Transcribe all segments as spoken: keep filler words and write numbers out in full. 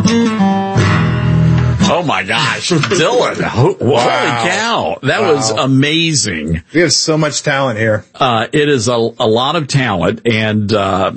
Oh my gosh, Dylan. Holy Wow. cow. That Wow. was amazing. We have so much talent here. Uh, it is a, a lot of talent, and uh,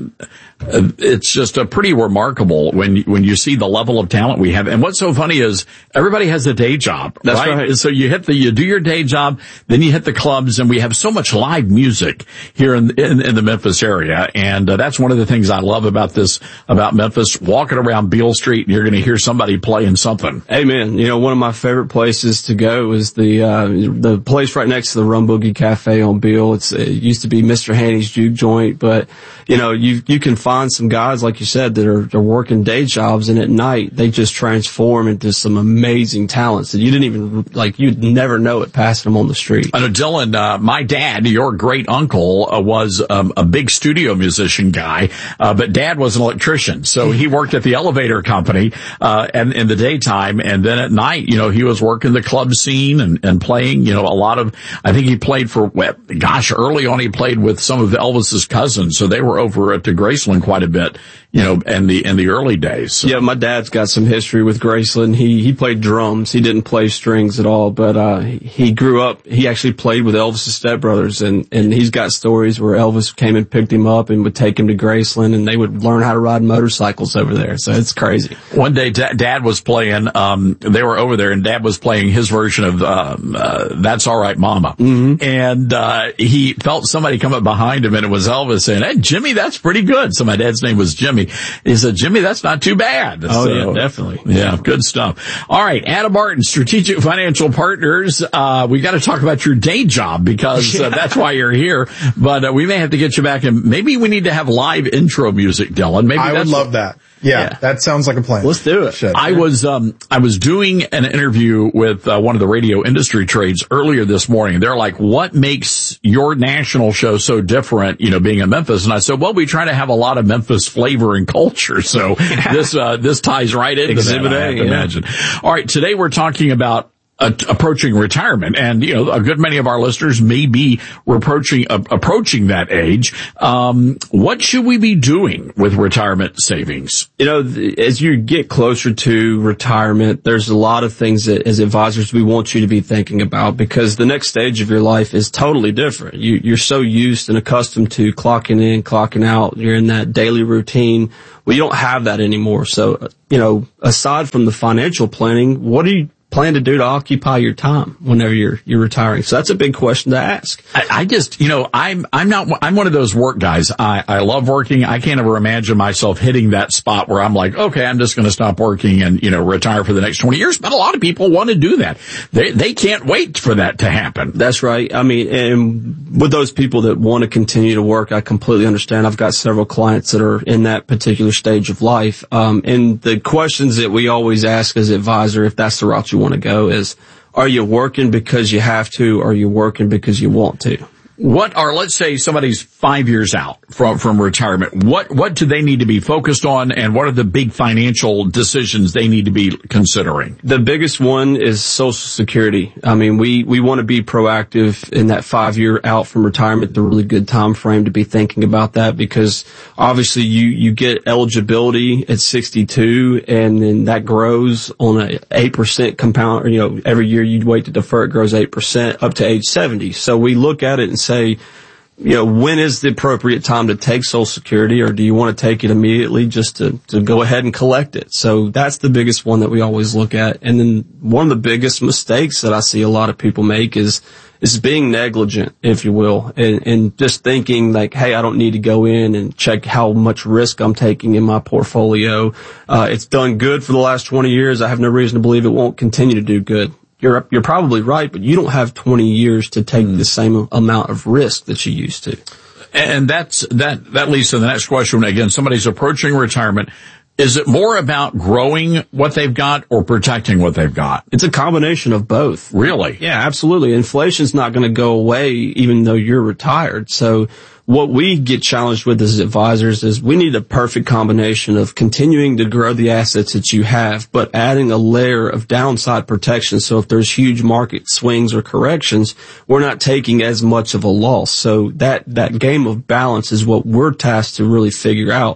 it's just a pretty remarkable when when you see the level of talent we have. And what's so funny is everybody has a day job. That's right. right. So you hit the you do your day job, then you hit the clubs, and we have so much live music here in in, in the Memphis area. And uh, that's one of the things I love about this about Memphis. Walking around Beale Street, and you're going to hear somebody playing something. Amen. You know, one of my favorite places to go is the uh the place right next to the Rum Boogie Cafe on Beale. It's it used to be Mister Haney's Juke Joint, but you know, you you can find some guys like you said that are, are working day jobs, and at night they just transform into some amazing talents that you didn't even like. You'd never know it passing them on the street. I know, Dylan, uh, my dad, your great uncle, uh, was um, a big studio musician guy, uh, but Dad was an electrician, so he worked at the elevator company uh, and in the daytime, and then at night, you know, he was working the club scene and, and playing, you know, a lot of. I think he played for, well, gosh, early on he played with some of Elvis's cousins, so they were over at the Graceland quite a bit, you know, in the in the early days. So. Yeah, my dad's got some history with Graceland. He he played drums. He didn't play strings at all, but uh he grew up. He actually played with Elvis's stepbrothers, and and he's got stories where Elvis came and picked him up and would take him to Graceland, and they would learn how to ride motorcycles over there. So it's crazy. One day, da- Dad was playing. Um, they were over there, and Dad was playing his version of um, uh, "That's All Right, Mama," Mm-hmm. and uh he felt somebody come up behind him, and it was Elvis saying, "Hey, Jimmy, that's pretty good." So my dad's name was Jimmy. He said, "Jimmy, that's not too bad." Oh, So, yeah, definitely. Yeah, good stuff. All right, Adam Martin, Strategic Financial Partners. Uh, we got to talk about your day job because uh, that's why you're here. But uh, we may have to get you back, and maybe we need to have live intro music, Dylan. Maybe I that's would love what, that. Yeah, Yeah. that sounds like a plan. Let's do it. Should. I was um I was doing an interview with uh, one of the radio industry trades earlier this morning. They're like, "What makes your national show so different, you know, being in Memphis?" And I said, "Well, we try to have a lot of Memphis flavor and culture." So this uh this ties right into Exhibit that, I A, have to yeah. imagine. All right, today we're talking about Uh, approaching retirement, and you know, a good many of our listeners may be approaching uh, approaching that age. Um, what should we be doing with retirement savings? You know, th- as you get closer to retirement, there's a lot of things that as advisors we want you to be thinking about, because the next stage of your life is totally different. You, you're so used and accustomed to clocking in, clocking out. You're in that daily routine. Well, you don't have that anymore. So, uh, you know, aside from the financial planning, what do you plan to do to occupy your time whenever you're you're retiring? So that's a big question to ask. I, I just, you know, I'm, I'm not, I'm one of those work guys. I, I love working. I can't ever imagine myself hitting that spot where I'm like, okay, I'm just going to stop working and, you know, retire for the next twenty years. But a lot of people want to do that. They, they can't wait for that to happen. That's right. I mean, and with those people that want to continue to work, I completely understand. I've got several clients that are in that particular stage of life. Um, and the questions that we always ask as advisor, if that's the route you want to go, is, are you working because you have to, or are you working because you want to? What are, let's say somebody's five years out from, from retirement. What, what do they need to be focused on, and what are the big financial decisions they need to be considering? The biggest one is Social Security. I mean, we, we want to be proactive in that five year out from retirement, the really good time frame to be thinking about that, because obviously you, you get eligibility at sixty-two, and then that grows on a eight percent compound, or, you know, every year you wait to defer, it grows eight percent up to age seventy. So we look at it and say, you know, when is the appropriate time to take Social Security, or do you want to take it immediately just to, to go ahead and collect it? So that's the biggest one that we always look at. And then one of the biggest mistakes that I see a lot of people make is, is being negligent, if you will, and, and just thinking like, hey, I don't need to go in and check how much risk I'm taking in my portfolio. Uh, it's done good for the last twenty years. I have no reason to believe it won't continue to do good. You're, you're probably right, but you don't have twenty years to take the same amount of risk that you used to. And that's, that, that leads to the next question. Again, somebody's approaching retirement. Is it more about growing what they've got or protecting what they've got? It's a combination of both. Really? Yeah, absolutely. Inflation's not going to go away even though you're retired. So what we get challenged with as advisors is we need a perfect combination of continuing to grow the assets that you have, but adding a layer of downside protection. So if there's huge market swings or corrections, we're not taking as much of a loss. So that, that game of balance is what we're tasked to really figure out.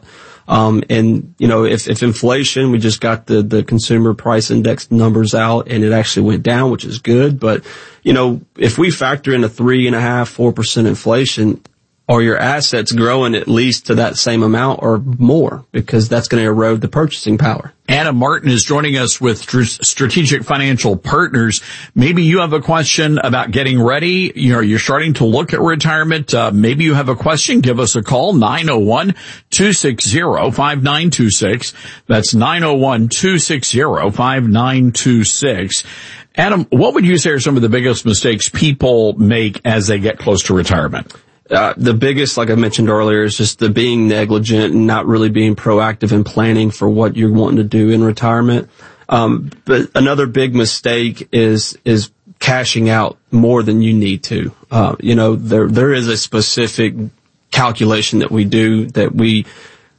Um, and, you know, if, if inflation, we just got the, the consumer price index numbers out and it actually went down, which is good. But, you know, if we factor in a three and a half, four percent inflation, are your assets growing at least to that same amount or more? Because that's going to erode the purchasing power. Adam Martin is joining us with Strategic Financial Partners. Maybe you have a question about getting ready. You know, you're starting to look at retirement. Uh, maybe you have a question. Give us a call, nine oh one, two six zero, five nine two six. That's nine oh one, two six zero, five nine two six. Adam, what would you say are some of the biggest mistakes people make as they get close to retirement? Uh, the biggest, like I mentioned earlier, is just the being negligent and not really being proactive in planning for what you're wanting to do in retirement. Um, but another big mistake is, is cashing out more than you need to. Uh, you know, there, there is a specific calculation that we do that we,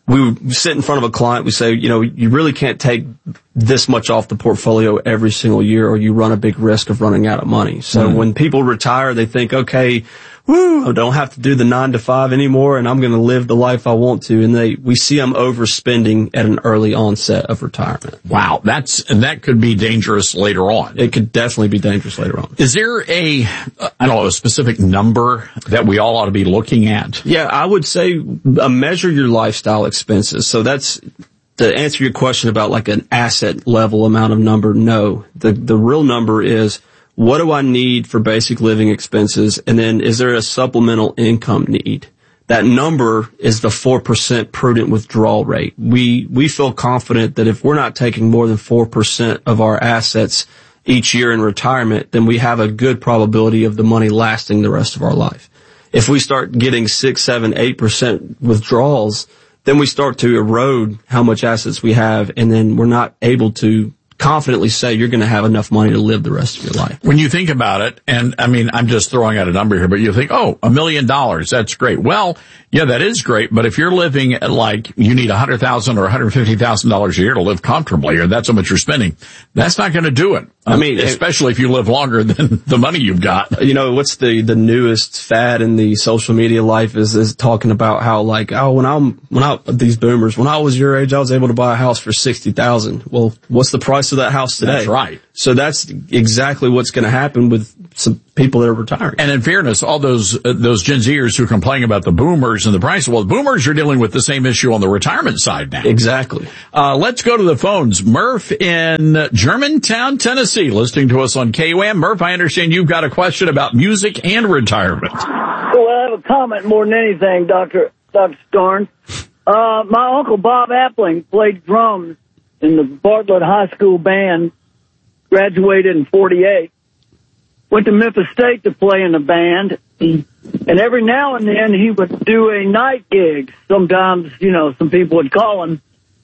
we sit in front of a client. We say, you know, you really can't take this much off the portfolio every single year or you run a big risk of running out of money. So mm-hmm. when people retire, they think, okay, woo, I don't have to do the nine to five anymore and I'm going to live the life I want to. And they, we see them overspending at an early onset of retirement. Wow. That's, and that could be dangerous later on. It could definitely be dangerous later on. Is there a, I don't know, a specific number that we all ought to be looking at? Yeah, I would say uh, measure your lifestyle expenses. So that's, to answer your question about like an asset level amount of number, no. The, the real number is, what do I need for basic living expenses? And then is there a supplemental income need? That number is the four percent prudent withdrawal rate. We, we feel confident that if we're not taking more than four percent of our assets each year in retirement, then we have a good probability of the money lasting the rest of our life. If we start getting six, seven, eight percent withdrawals, then we start to erode how much assets we have, and then we're not able to confidently say you're going to have enough money to live the rest of your life. When you think about it, and I mean, I'm just throwing out a number here, but you think, oh, a million dollars, that's great. Well, yeah, that is great, but if you're living at like, you need one hundred thousand dollars or one hundred fifty thousand dollars a year to live comfortably, or that's how much you're spending, that's not going to do it. I mean, especially if you live longer than the money you've got. You know, what's the, the newest fad in the social media life is, is talking about how like, oh, when I'm, when I, these boomers, when I was your age, I was able to buy a house for sixty thousand. Well, what's the price of that house today? That's right. So that's exactly what's going to happen with some people that are retiring. And in fairness, all those, uh, those Gen Zers who complain about the boomers and the price, well, the boomers are dealing with the same issue on the retirement side now. Exactly. Uh, let's go to the phones. Murph in Germantown, Tennessee, listening to us on K W A M. Murph, I understand you've got a question about music and retirement. Well, I have a comment more than anything, Doctor Doctor Starnes. Uh, my Uncle Bob Appling played drums in the Bartlett High School band, graduated in forty-eight. Went to Memphis State to play in the band, and every now and then he would do a night gig. Sometimes, you know, some people would call him.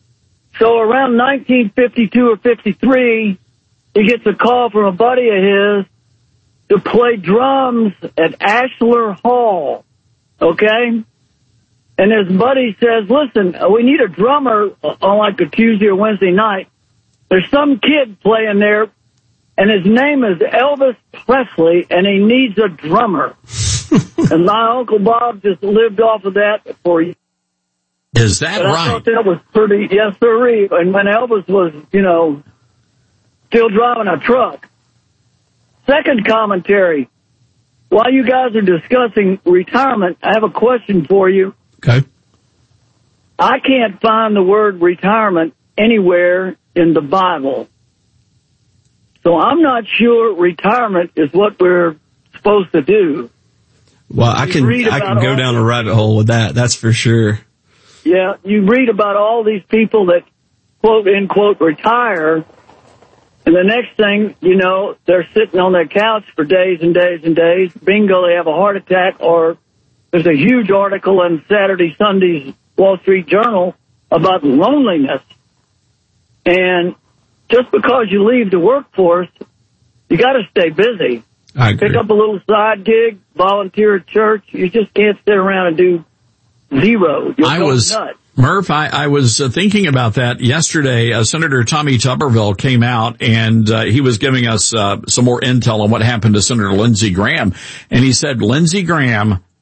So around nineteen fifty-two or fifty-three, he gets a call from a buddy of his to play drums at Ashler Hall, okay? And his buddy says, listen, we need a drummer on like a Tuesday or Wednesday night. There's some kid playing there, and his name is Elvis Presley, and he needs a drummer. And my Uncle Bob just lived off of that for years. Is that but right? I thought that was pretty, yes, sir. And when Elvis was, you know, still driving a truck. Second commentary. While you guys are discussing retirement, I have a question for you. Okay. I can't find the word retirement anywhere in the Bible. So I'm not sure retirement is what we're supposed to do. Well, I can, I can go down a rabbit hole with that. That's for sure. Yeah. You read about all these people that quote, end quote, retire. And the next thing, you know, they're sitting on their couch for days and days and days. Bingo, they have a heart attack, or there's a huge article in Saturday, Sunday's Wall Street Journal about loneliness. And just because you leave the workforce, you got to stay busy. I agree. Pick up a little side gig, volunteer at church. You just can't sit around and do zero. You're I was, nuts. Murph, I, I was uh, thinking about that yesterday. Uh, Senator Tommy Tuberville came out, and uh, he was giving us uh, some more intel on what happened to Senator Lindsey Graham. And he said Lindsey Graham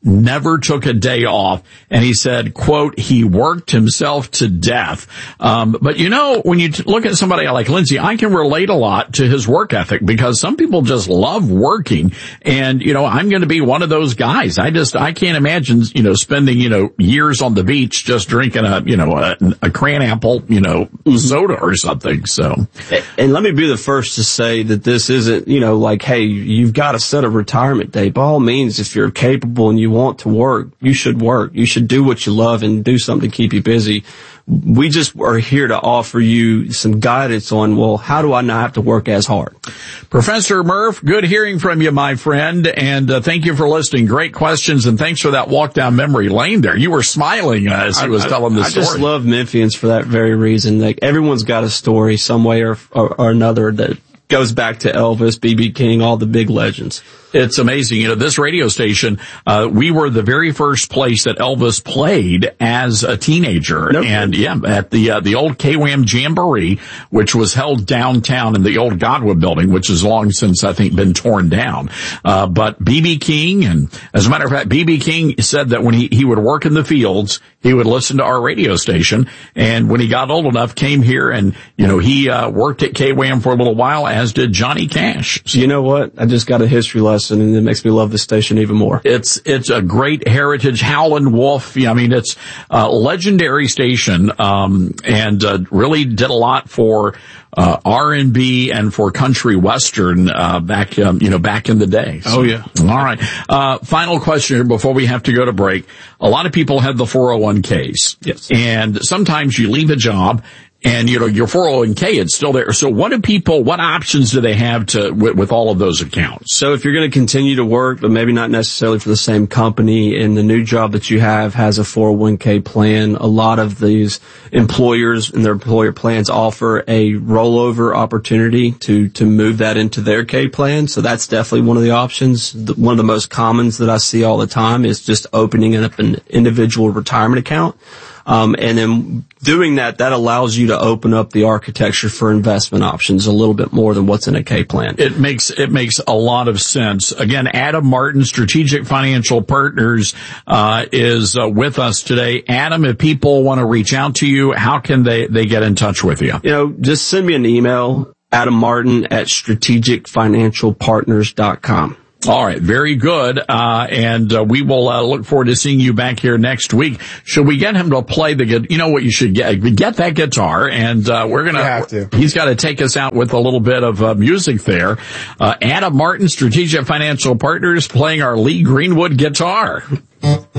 never took a day off. And he said, quote, he worked himself to death. Um, but you know, when you t- look at somebody like Lindsey, I can relate a lot to his work ethic because some people just love working. And, you know, I'm going to be one of those guys. I just, I can't imagine, you know, spending, you know, years on the beach just drinking a, you know, a, a cran apple, you know, mm-hmm. soda or something. So. And let me be the first to say that this isn't, you know, like, hey, you've got to set a retirement date. By all means, if you're capable and you want to work, you should work. You should do what you love and do something to keep you busy. We just are here to offer you some guidance on, well, how do I not have to work as hard? Professor Murph, good hearing from you, my friend, and uh, thank you for listening. Great questions, and thanks for that walk down memory lane there. You were smiling uh, as he was I, telling the I story. I just love Memphians for that very reason. Like, everyone's got a story some way or, or, or another that goes back to Elvis, B B King, all the big legends. It's amazing. You know, this radio station, uh, we were the very first place that Elvis played as a teenager. Nope. And yeah, at the, uh, the old K W A M Jamboree, which was held downtown in the old Godwin building, which has long since, I think, been torn down. Uh, but B B King, and as a matter of fact, B B King said that when he, he would work in the fields, he would listen to our radio station. And when he got old enough, came here and, you know, he, uh, worked at K W A M for a little while, as did Johnny Cash. So, you know what? I just got a history lesson. And it makes me love the station even more. It's, it's a great heritage. Howlin' Wolf. I mean, it's a legendary station, um, and, uh, really did a lot for, uh, R and B and for country western, uh, back, um, you know, back in the day. So, oh, yeah. All right. Uh, final question here before we have to go to break. A lot of people have the four oh one k's. Yes. And sometimes you leave a job and, you know, your four oh one k, it's still there. So what do people, what options do they have to, with, with all of those accounts? So if you're going to continue to work, but maybe not necessarily for the same company, and the new job that you have has a four oh one k plan, a lot of these employers and their employer plans offer a rollover opportunity to, to move that into their K plan. So that's definitely one of the options. The, one of the most commons that I see all the time is just opening up an individual retirement account. Um, and then doing that, that allows you to open up the architecture for investment options a little bit more than what's in a K plan. It makes, it makes a lot of sense. Again, Adam Martin, Strategic Financial Partners, uh, is uh, with us today. Adam, if people want to reach out to you, how can they, they get in touch with you? You know, just send me an email, Adam Martin at strategic financial partners dot com. All right. Very good. Uh, and, uh, we will, uh, look forward to seeing you back here next week. Should we get him to play the, you know what you should get? Get that guitar and, uh, we're going to, have to. He's got to take us out with a little bit of, uh, music there. Uh, Adam Martin, Strategic Financial Partners, playing our Lee Greenwood guitar.